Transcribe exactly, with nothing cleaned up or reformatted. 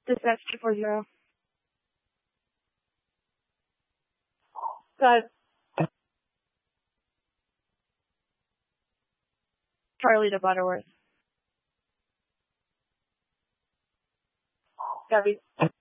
Dispatch two four zero. Go ahead. Charlie to Butterworth. Copy.